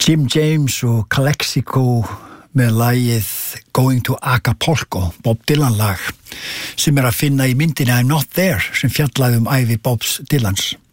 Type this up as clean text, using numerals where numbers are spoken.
Jim James og Calexico með lagið Going to Acapulco, Bob Dylan lag sem að finna í myndinni I'm Not There sem fjallaði ævi Bobs Dylans.